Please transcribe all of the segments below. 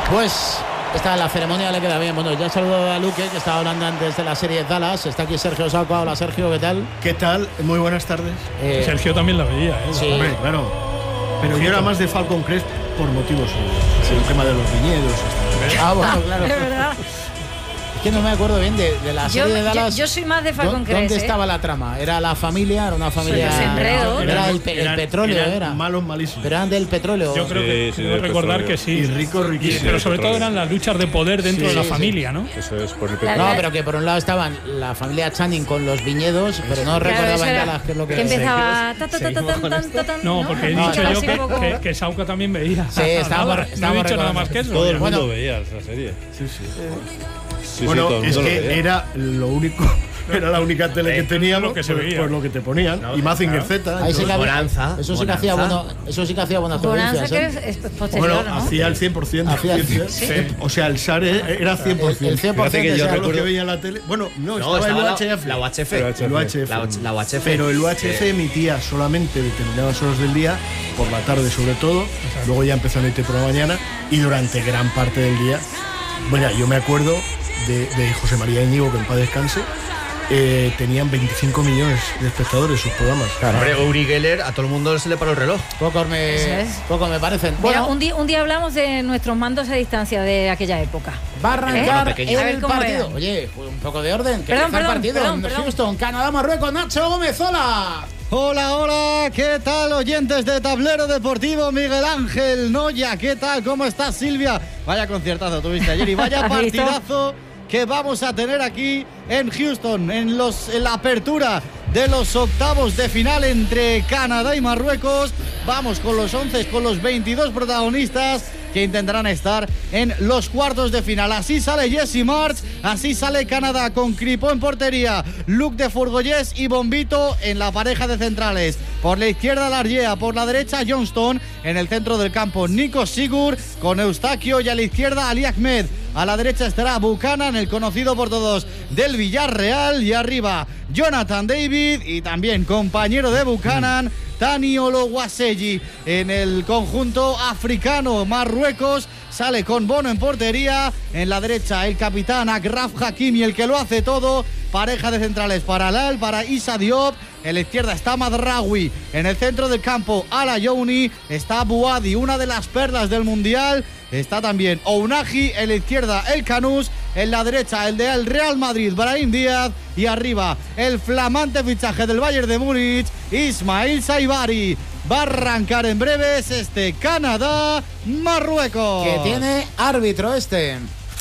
Pues esta la ceremonia le queda bien. Bueno, ya saludo a Luque, que estaba hablando antes de la serie Dallas. Está aquí Sergio Sauca. Hola, Sergio, ¿qué tal? ¿Qué tal? Muy buenas tardes. Sergio también la veía, ¿eh? Sí. Hombre, claro. Pero yo era más de Falcon Crest por motivos. El tema de los viñedos. Bueno, claro. Es verdad. Es que no me acuerdo bien de la serie de Dallas. Yo soy más de Falcon Crest. ¿Dónde estaba la trama? ¿Era la familia? ¿Era una familia? Los enredos. Era el petróleo, era. Malos, malísimos. Pero eran del petróleo. Yo creo que quiero recordar que sí. Y riquísimos. Pero sobre todo eran las luchas de poder dentro de la familia, ¿no? Eso es por el No, pero que por un lado estaban la familia Channing con los viñedos, pero no recordaba en Dallas qué es lo que empezaba. No, porque he dicho yo que Sauca también veía. Sí, estábamos No he dicho nada más que eso. Todo el mundo veía esa serie. Sí, bueno, todo el es mundo lo que veía. era lo único. Era la única tele que teníamos, lo que se veía. pues lo que te ponían. Y Mazinger Z. Ahí sí que había, Bonanza. eso sí que hacía buenas Bonanza, audiencias, que es posterior, Bueno, ¿no? hacía el 100% Hacía el audiencia. 100%. O sea, el SAR era 100%. El 100% Fíjate que yo de Todo esa- lo que veía en la tele. Bueno, no, No, estaba el estaba UHF. la UHF. El UHF. La UHF. Pero el UHF emitía solamente determinadas horas del día, por la tarde sobre todo, luego ya empezó a emitir por la mañana y durante gran parte del día. Bueno, yo me acuerdo de José María Íñigo, que en paz descanse, tenían 25 millones de espectadores sus programas. Hombre, Uri Geller, a todo el mundo se le paró el reloj. Pocos Eso es. me parecen. Mira, Bueno, un día hablamos de nuestros mandos a distancia de aquella época. va a arrancar pequeño. A ver el cómo partido. eran. Oye, pues un poco de orden. Que Perdón, empieza el partido perdón. en Houston, Canadá, Marruecos. Nacho Gómez, hola. Hola, hola, ¿qué tal, oyentes de Tablero Deportivo? Miguel Ángel Noya, ¿qué tal? ¿Cómo estás, Silvia? Vaya conciertazo tuviste ayer y vaya ¿Has visto? partidazo que vamos a tener aquí en Houston, en la apertura de los octavos de final entre Canadá y Marruecos. Vamos con los 11, con los 22 protagonistas que intentarán estar en los cuartos de final. Así sale Jesse March, así sale Canadá con Cripó en portería, Luc de Fourgoyes y Bombito en la pareja de centrales. Por la izquierda Largea, por la derecha Johnston, en el centro del campo Nico Sigur con Eustaquio y a la izquierda Ali Ahmed. A la derecha estará Buchanan, el conocido por todos del Villarreal, y arriba Jonathan David y también compañero de Buchanan, Tani Olowaseji. En el conjunto africano, Marruecos sale con Bono en portería, en la derecha el capitán Achraf Hakimi, el que lo hace todo. Pareja de centrales para Lal, para Issa Diop. En la izquierda está Madraoui. En el centro del campo, Ala Youni. Está Bouadi, una de las perlas del Mundial. Está también Ounahi. En la izquierda, el Canús. En la derecha, el del Real Madrid, Brahim Díaz. Y arriba, el flamante fichaje del Bayern de Múnich, Ismail Saibari. Va a arrancar en breves este Canadá-Marruecos. Que tiene árbitro este.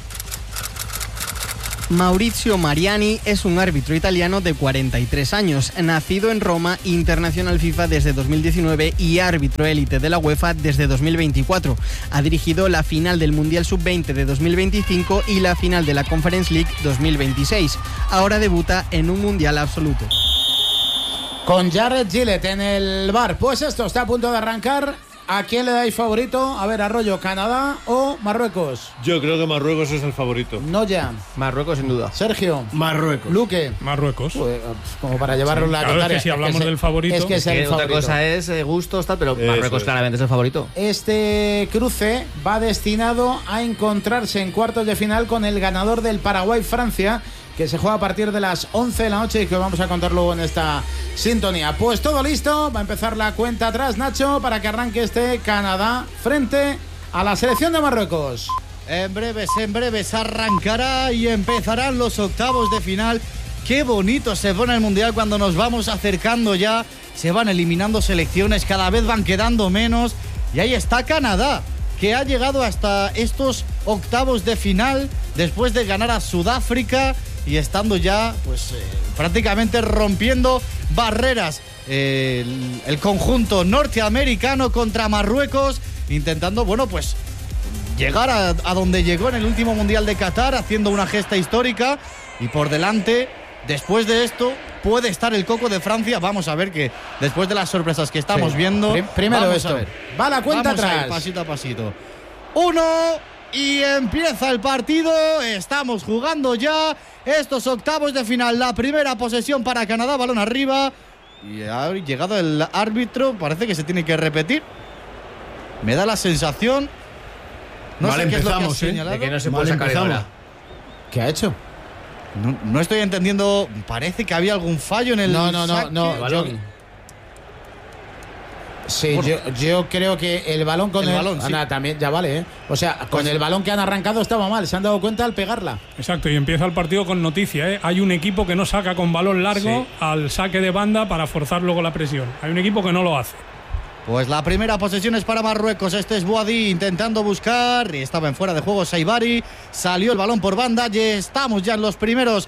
Maurizio Mariani es un árbitro italiano de 43 años, nacido en Roma, internacional FIFA desde 2019 y árbitro élite de la UEFA desde 2024. Ha dirigido la final del Mundial Sub-20 de 2025 y la final de la Conference League 2026. Ahora debuta en un Mundial absoluto. Con Jared Gillett en el bar. Pues esto está a punto de arrancar. ¿A quién le dais favorito? A ver, Arroyo, ¿Canadá o Marruecos? Yo creo que Marruecos es el favorito. No ya. Marruecos, sin duda. Sergio. Marruecos. Luque. Marruecos. Pues, como para llevarlo la Claro, contraria. es que si hablamos del favorito. Es que es el Otra favorito. cosa es gustos, tal, pero Eso Marruecos es. claramente es el favorito. Este cruce va destinado a encontrarse en cuartos de final con el ganador del Paraguay-Francia, que se juega a partir de las 11 de la noche y que vamos a contar luego en esta sintonía. Pues todo listo, va a empezar la cuenta atrás, Nacho, para que arranque este Canadá frente a la selección de Marruecos. En breves arrancará y empezarán los octavos de final. Qué bonito se pone el Mundial cuando nos vamos acercando ya. Se van eliminando selecciones, cada vez van quedando menos. Y ahí está Canadá, que ha llegado hasta estos octavos de final después de ganar a Sudáfrica y estando ya pues prácticamente rompiendo barreras. El conjunto norteamericano contra Marruecos, intentando, bueno, pues llegar a donde llegó en el último Mundial de Qatar, haciendo una gesta histórica. Y por delante, después de esto, puede estar el coco de Francia. Vamos a ver, que después de las sorpresas que estamos viendo, Primero vamos esto. a ver. Va la cuenta Vamos a ir atrás. pasito a pasito. 1 y empieza el partido. Estamos jugando ya estos octavos de final. La primera posesión para Canadá, balón arriba. Y ha llegado el árbitro. Parece que se tiene que repetir. Me da la sensación. No Mal sé qué es lo que has empezamos, señalado. De que no se Mal puede sacar empezamos. ahora. ¿Qué ha hecho? No estoy entendiendo. Parece que había algún fallo en el No. saque. Balón. Sí, Bueno. yo creo que el balón con El balón, sí. también ya vale, ¿eh? O sea, con el balón que han arrancado estaba mal, se han dado cuenta al pegarla. Exacto, y empieza el partido con noticia, ¿eh? Hay un equipo que no saca con balón largo al saque de banda para forzar luego la presión. Hay un equipo que no lo hace. Pues la primera posesión es para Marruecos. Este es Boadí intentando buscar. Y estaba en fuera de juego Saibari. Salió el balón por banda. Y estamos ya en los primeros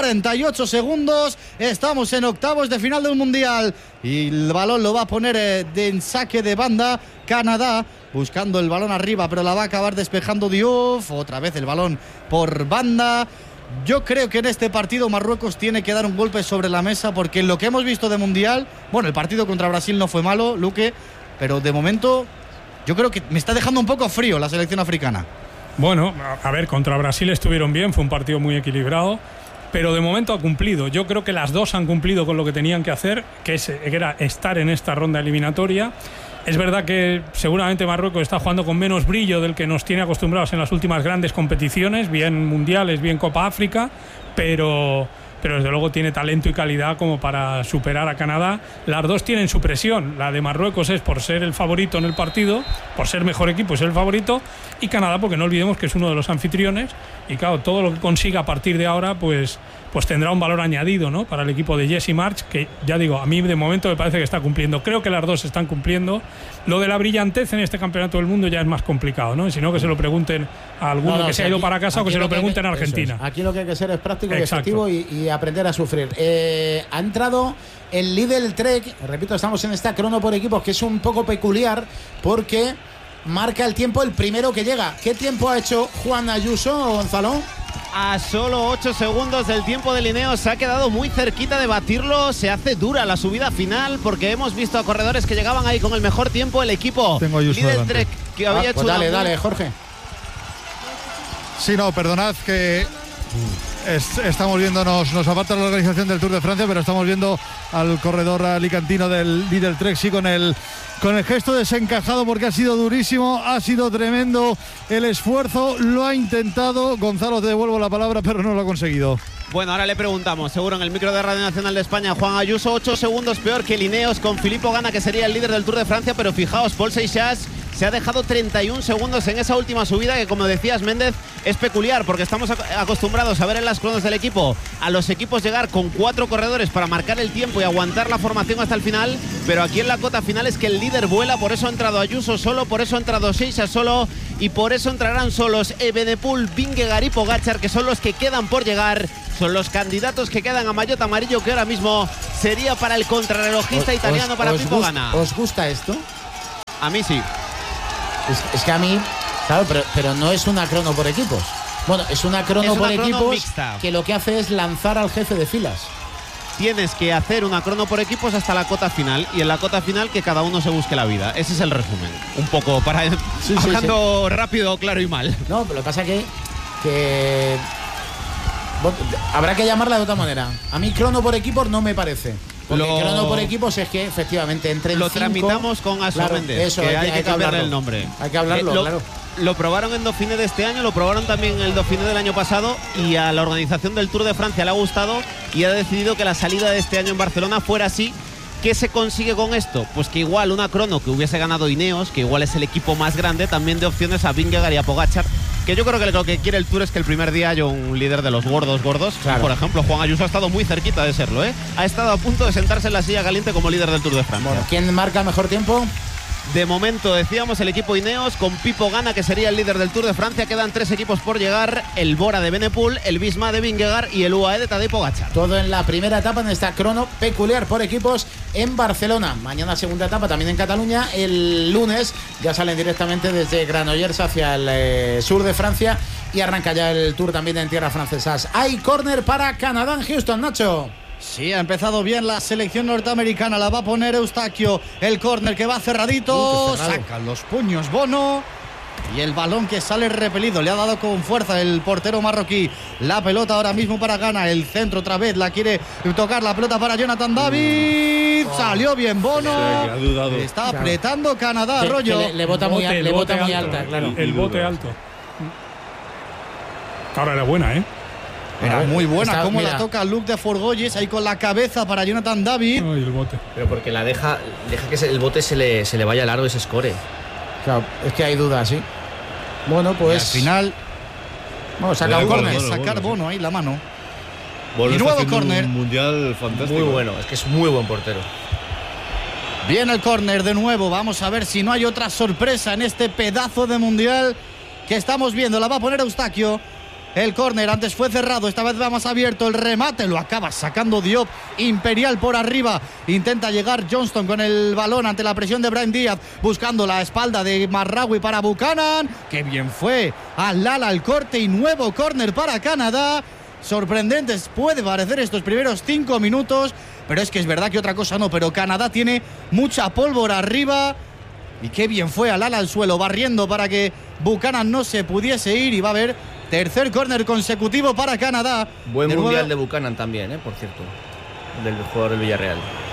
48 segundos. Estamos en octavos de final del Mundial. Y el balón lo va a poner en saque de banda Canadá. Buscando el balón arriba, pero la va a acabar despejando Diouf. Otra vez el balón por banda. Yo creo que en este partido Marruecos tiene que dar un golpe sobre la mesa, porque en lo que hemos visto de Mundial, bueno, el partido contra Brasil no fue malo, Luque, pero de momento yo creo que me está dejando un poco frío la selección africana. Bueno, a ver, contra Brasil estuvieron bien, fue un partido muy equilibrado, pero de momento ha cumplido. Yo creo que las dos han cumplido con lo que tenían que hacer, que era estar en esta ronda eliminatoria. Es verdad que seguramente Marruecos está jugando con menos brillo del que nos tiene acostumbrados en las últimas grandes competiciones, bien mundiales, bien Copa África, pero desde luego tiene talento y calidad como para superar a Canadá. Las dos tienen su presión. La de Marruecos es por ser el favorito en el partido, por ser mejor equipo y ser el favorito, y Canadá porque no olvidemos que es uno de los anfitriones, y claro, todo lo que consiga a partir de ahora pues tendrá un valor añadido, ¿no?, para el equipo de Jesse March, que ya digo, a mí de momento me parece que está cumpliendo. Creo que las dos están cumpliendo. Lo de la brillantez en este campeonato del mundo ya es más complicado, ¿no? Si no, que se lo pregunten a alguno que se ha ido para casa, o que se lo pregunten a Argentina. Aquí lo que hay que ser es práctico y Exacto. efectivo y aprender a sufrir. Ha entrado el Lidl Trek, repito, estamos en esta crono por equipos, que es un poco peculiar porque marca el tiempo el primero que llega. ¿Qué tiempo ha hecho Juan Ayuso, Gonzalo? A solo 8 segundos del tiempo de Ineos, se ha quedado muy cerquita de batirlo. Se hace dura la subida final porque hemos visto a corredores que llegaban ahí con el mejor tiempo. El equipo Lidl Trek, que había hecho dale, Jorge. Sí, no, perdonad que estamos viendo, nos aparta la organización del Tour de Francia, pero estamos viendo al corredor alicantino del Lidl Trek, sí, con el gesto desencajado, porque ha sido durísimo, ha sido tremendo el esfuerzo, lo ha intentado. Gonzalo, te devuelvo la palabra, pero no lo ha conseguido. Bueno, ahora le preguntamos, seguro en el micro de Radio Nacional de España, Juan Ayuso. 8 segundos peor que el Ineos con Filippo Ganna, que sería el líder del Tour de Francia, pero fijaos, Paul Seixas se ha dejado 31 segundos en esa última subida, que, como decías, Méndez, es peculiar porque estamos acostumbrados a ver en las cronos del equipo a los equipos llegar con 4 corredores para marcar el tiempo y aguantar la formación hasta el final, pero aquí en la cota final es que el líder vuela. Por eso ha entrado Ayuso solo, por eso ha entrado Seixas solo, y por eso entrarán solos Evenepoel, Vingegaard y Pogačar, que son los que quedan por llegar. Son los candidatos que quedan a maillot amarillo, que ahora mismo sería para el contrarrelojista italiano, para Filippo Ganna. ¿Os gusta esto? A mí sí. Es que a mí, claro, pero no es una crono por equipos. Bueno, es una crono por equipos mixta, que lo que hace es lanzar al jefe de filas. Tienes que hacer una crono por equipos hasta la cota final, y en la cota final que cada uno se busque la vida. Ese es el resumen. Un poco para hablando rápido, claro y mal. No, pero lo que pasa que bueno, habrá que llamarla de otra manera. A mí crono por equipos no me parece. Porque crono por equipos es que efectivamente entre el 5, tramitamos con Asu Méndez, eso, que hay que cambiarle hablarlo. el nombre. Hay que hablarlo, claro. Lo probaron en Dauphiné de este año, lo probaron también en el Dauphiné del año pasado, y a la organización del Tour de Francia le ha gustado y ha decidido que la salida de este año en Barcelona fuera así. ¿Qué se consigue con esto? Pues que igual una crono que hubiese ganado Ineos, que igual es el equipo más grande, también de opciones a Vingegaard y a Pogačar, que yo creo que lo que quiere el Tour es que el primer día haya un líder de los gordos. Claro. Por ejemplo, Juan Ayuso ha estado muy cerquita de serlo, ¿eh? Ha estado a punto de sentarse en la silla caliente como líder del Tour de Francia. Bueno, ¿quién marca mejor tiempo? De momento, decíamos, el equipo Ineos con Filippo Ganna, que sería el líder del Tour de Francia. Quedan 3 equipos por llegar: el Bora de Evenepoel, el Visma de Vingegaard y el UAE de Tadej Pogačar. Todo en la primera etapa en esta crono peculiar por equipos en Barcelona. Mañana segunda etapa también en Cataluña. El lunes ya salen directamente desde Granollers hacia el sur de Francia y arranca ya el Tour también en tierras francesas. Hay córner para Canadá en Houston, Nacho. Sí, ha empezado bien la selección norteamericana. La va a poner Eustaquio. El córner que va cerradito. Sacan los puños Bono. Y el balón que sale repelido, le ha dado con fuerza el portero marroquí. La pelota ahora mismo para Ghana, el centro otra vez, la quiere tocar la pelota para Jonathan David. Salió bien Bono. Está apretando Canadá, Rollo. Le bota muy alta, claro. El bote alto. Ahora era buena, ¿eh? Era muy buena, como la toca Luke de Forgoyes, ahí con la cabeza para Jonathan David. Ay, el bote. Pero porque la deja que el bote se le vaya largo y se score. Claro, es que hay dudas, sí. Bueno, pues. Y al final. Vamos, saca el córner. Sacar Bono ahí la mano. Bono y nuevo córner. Un mundial fantástico. Muy bueno, es que es muy buen portero. Viene el córner de nuevo. Vamos a ver si no hay otra sorpresa en este pedazo de mundial que estamos viendo. La va a poner Eustaquio. El córner antes fue cerrado, esta vez va más abierto. El remate lo acaba sacando Diop. Imperial por arriba. Intenta llegar Johnston con el balón ante la presión de Brahim Díaz, buscando la espalda de Marraoui para Buchanan. Que bien fue al Lala el corte y nuevo córner para Canadá. Sorprendentes puede parecer estos primeros 5 minutos, pero es que es verdad que otra cosa no. Pero Canadá tiene mucha pólvora arriba. Y qué bien fue al Lala al suelo, barriendo para que Buchanan no se pudiese ir. Y va a haber tercer córner consecutivo para Canadá. Buen mundial de Buchanan también, por cierto. Del jugador del Villarreal.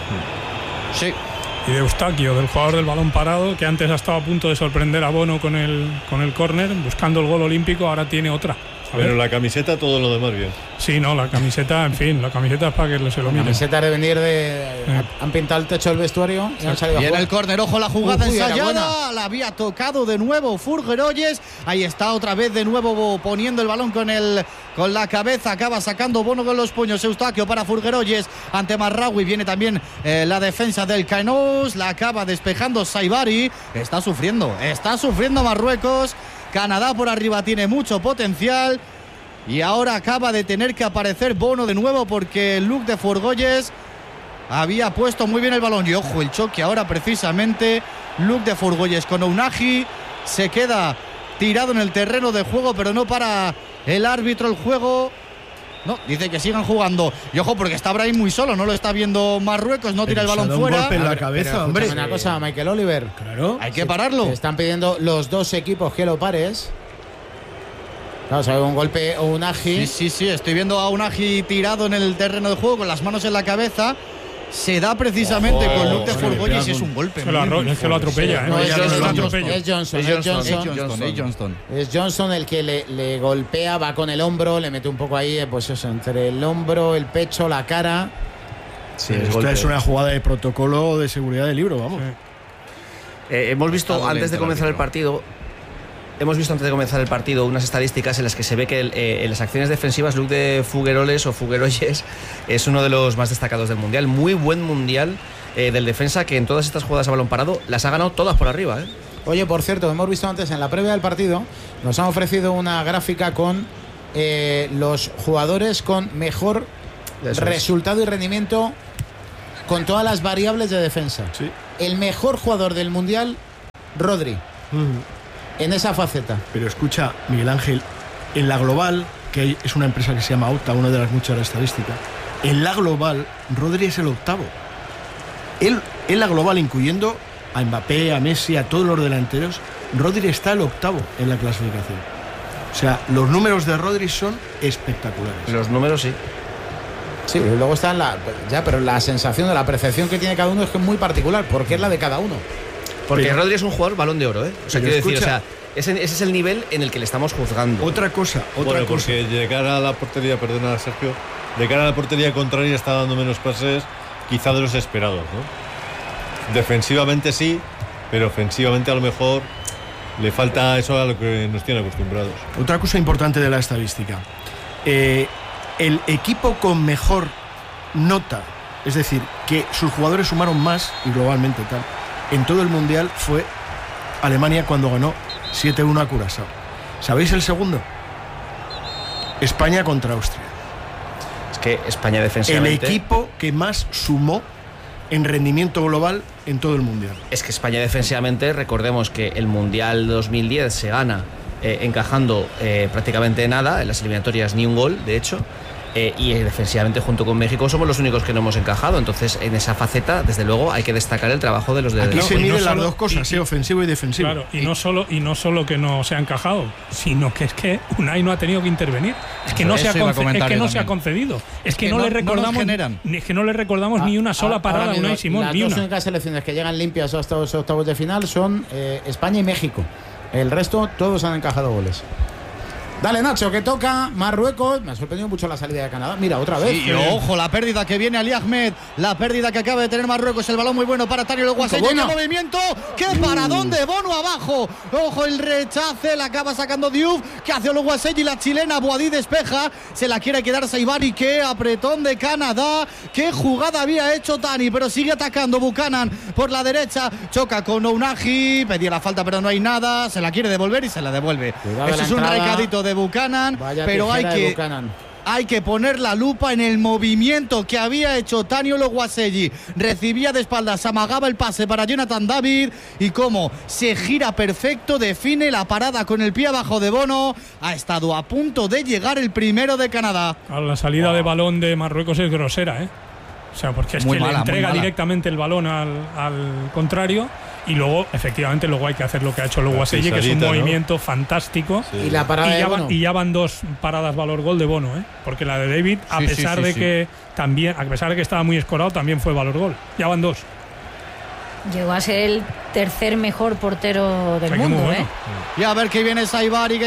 Sí. Y de Eustaquio, del jugador del balón parado, que antes ha estado a punto de sorprender a Bono con el córner, buscando el gol olímpico, ahora tiene otra. Pero la camiseta, todo lo demás bien. Sí, no, la camiseta, en fin, la camiseta es para que se lo miren. La camiseta de venir han pintado el techo del vestuario y han salido a jugar. Viene el córner, ojo la jugada ensayada, la había tocado de nuevo Forgueroles, ahí está otra vez de nuevo poniendo el balón con la cabeza, acaba sacando Bono con los puños. Eustaquio para Forgueroles ante Marraoui, viene también la defensa del Canoes, la acaba despejando Saibari. Está sufriendo Marruecos. Canadá por arriba tiene mucho potencial y ahora acaba de tener que aparecer Bono de nuevo porque Luke de Forgoyes había puesto muy bien el balón. Y ojo el choque ahora precisamente. Luke de Forgoyes con Ounahi se queda tirado en el terreno de juego, pero no para el árbitro el juego. No, dice que sigan jugando. Y ojo, porque está Brahim muy solo, no lo está viendo Marruecos, no tira el balón fuera. Un golpe en la cabeza, hombre. Una cosa, Michael Oliver. Claro. Hay que pararlo. Están pidiendo los dos equipos que lo pares. Claro, sabe un golpe o un Ounahi. Sí, estoy viendo a Ounahi tirado en el terreno de juego con las manos en la cabeza. Se da precisamente con Luke de Forgoyes y es un golpe. Es que lo atropella, Es Johnston. Es Johnston el que le golpea, va con el hombro, le mete un poco ahí, pues eso, entre el hombro, el pecho, la cara. Sí, esto es una jugada de protocolo de seguridad del libro, vamos. Hemos visto antes de comenzar el partido. Unas estadísticas en las que se ve que en las acciones defensivas Luke de Forgueroles es uno de los más destacados del mundial. Muy buen mundial del defensa, que en todas estas jugadas a balón parado las ha ganado todas por arriba. Oye, por cierto, hemos visto antes en la previa del partido, nos han ofrecido una gráfica con los jugadores con mejor resultado y rendimiento con todas las variables de defensa. Sí. El mejor jugador del mundial, Rodri. En esa faceta. Pero escucha, Miguel Ángel, en la global, que es una empresa que se llama Opta, una de las muchas estadísticas, en la global, Rodri es el octavo. Él, en la global, incluyendo a Mbappé, a Messi, a todos los delanteros, Rodri está el octavo en la clasificación. O sea, los números de Rodri son espectaculares. Los números sí. Sí, luego está pero la sensación de la percepción que tiene cada uno es que es muy particular, porque es la de cada uno. Porque Rodri es un jugador balón de oro, O sea, quiero decir, ese es el nivel en el que le estamos juzgando. Otra cosa. Porque de cara a la portería, perdona Sergio, de cara a la portería contraria está dando menos pases quizá de los esperados, ¿no? Defensivamente sí, pero ofensivamente a lo mejor le falta eso a lo que nos tienen acostumbrados. Otra cosa importante de la estadística. El equipo con mejor nota, es decir, que sus jugadores sumaron más, y globalmente tal, en todo el mundial fue Alemania cuando ganó 7-1 a Curazao. ¿Sabéis el segundo? España contra Austria. Es que España defensivamente... El equipo que más sumó en rendimiento global en todo el mundial. Es que España defensivamente, recordemos que el mundial 2010 se gana encajando prácticamente nada, en las eliminatorias ni un gol, de hecho. y defensivamente junto con México somos los únicos que no hemos encajado. Entonces en esa faceta desde luego hay que destacar el trabajo de los de Aquí se y no miden las solo- dos cosas, ofensivo y defensivo. Claro, y no solo que no se ha encajado, sino que es que Unai no ha tenido que intervenir. Es que no se ha Eso iba a comentar yo se ha también. concedido. Es que que no le no nos recordamos generan. ni es que no le recordamos ni una sola parada a Ahora Unai mismo, Simón, las ni dos una. únicas selecciones que llegan limpias a estos octavos de final son España y México. El resto, todos han encajado goles. Dale, Nacho, que toca Marruecos. Me ha sorprendido mucho la salida de Canadá. Mira, otra vez. Y ojo, la pérdida que viene Ali Ahmed, la pérdida que acaba de tener Marruecos, el balón muy bueno para Tani Loguaseyi. Qué bueno. ¡Qué movimiento! ¡Qué paradón de Bono abajo! Ojo, el rechace, la acaba sacando Diouf, que hace Loguaseyi, la chilena, Boadí despeja, se la quiere quedar Saibari, qué apretón de Canadá, qué jugada había hecho Tani, pero sigue atacando Buchanan por la derecha, choca con Ounahi, pedía la falta pero no hay nada, se la quiere devolver y se la devuelve. Cuidado Eso la es un entrada. recadito de Buchanan, Vaya pero hay tijera de que... Buchanan. Hay que poner la lupa en el movimiento que había hecho Tani Loguaseyi. Recibía de espaldas, amagaba el pase para Jonathan David y como se gira perfecto, define la parada con el pie abajo de Bono. Ha estado a punto de llegar el primero de Canadá. Claro, la salida de balón de Marruecos es grosera, ¿eh? O sea, porque es Muy que mala, le muy entrega mala. directamente el balón al contrario y luego, efectivamente, luego hay que hacer lo que ha hecho Loguaseyi, que es un pisadita, ¿no? movimiento fantástico. Y la parada de Bono. Y ya van 2 paradas valor gol de Bono, ¿eh? Porque la de David, a Sí, pesar sí, de sí, que también, a pesar de que estaba muy escorado, también fue valor gol. Ya van 2. Llegó a ser el tercer mejor portero O del sea, que mundo, muy bueno. Y a ver que viene Saibari,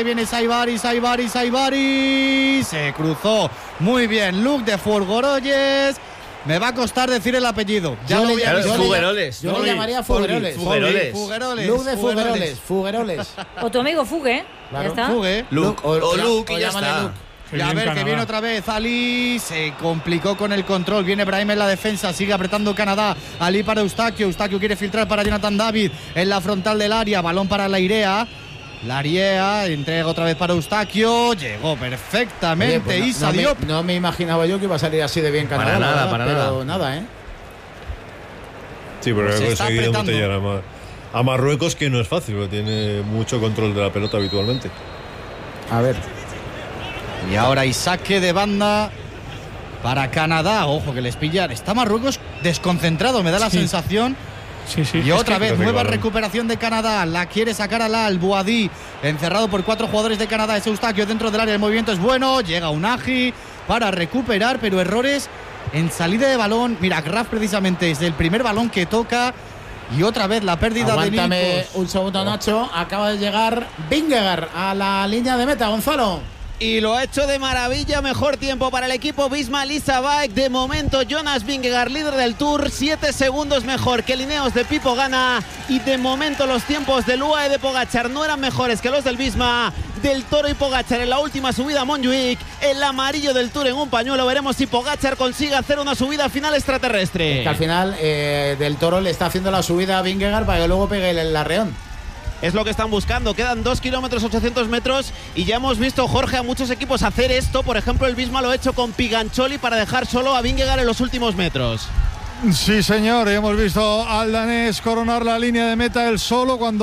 Saibari. Se cruzó muy bien Luke de Fulgoroles. Me va a costar decir el apellido. Yo le- Claro, yo le- Fugueroles. Yo le llamaría Fugueroles. Fugueroles. Luz de Fugueroles. O tu amigo Fugue, Claro. ya está. Fugue. Luke. O Luke y ya llámale está. Luke. Qué Y a bien ver que Canadá. viene otra vez Ali, se complicó con el control, viene Brahim en la defensa, sigue apretando Canadá, Ali para Eustaquio quiere filtrar para Jonathan David en la frontal del área, balón para Lairea, entrega otra vez para Eustaquio, llegó perfectamente Oye, pues Issa Diop. no me imaginaba yo que iba a salir así de bien Canadá. Para la nada, verdad, para pero nada, ¿eh? Sí, pero Se ha está conseguido apretando. embotellar a Marruecos, que no es fácil, porque tiene mucho control de la pelota habitualmente. A ver. Y ahora y saque de banda para Canadá, ojo que les pillan, está Marruecos desconcentrado, me da la Sí. sensación. Sí, sí. Y es otra que- vez, Parece nueva claro. recuperación de Canadá. La quiere sacar al Boadí. Encerrado por 4 jugadores de Canadá. Es Eustaquio dentro del área. El movimiento es bueno. Llega Ounahi para recuperar, pero errores en salida de balón. Mira, Graf precisamente es el primer balón que toca. Y otra vez la pérdida Aguántame de Nikos. un segundo, Nacho. Acaba de llegar Vingegaard a la línea de meta, Gonzalo. Y lo ha hecho de maravilla, mejor tiempo para el equipo Visma Lisa Bike. De momento Jonas Vingegaard, líder del Tour, 7 segundos mejor que Lineos de Pipo Gana. Y de momento los tiempos del UAE de Pogačar no eran mejores que los del Visma. Del Toro y Pogačar en la última subida a Montjuic. El amarillo del Tour en un pañuelo. Veremos si Pogačar consigue hacer una subida final extraterrestre. Que al final Del Toro le está haciendo la subida a Vingegaard para que luego pegue el arreón. Es lo que están buscando. Quedan 2 kilómetros 800 metros y ya hemos visto, Jorge, a muchos equipos hacer esto. Por ejemplo, el Visma lo ha hecho con Pigancholi para dejar solo a Vingegaard en los últimos metros. Sí, señor, hemos visto al danés coronar la línea de meta él solo cuando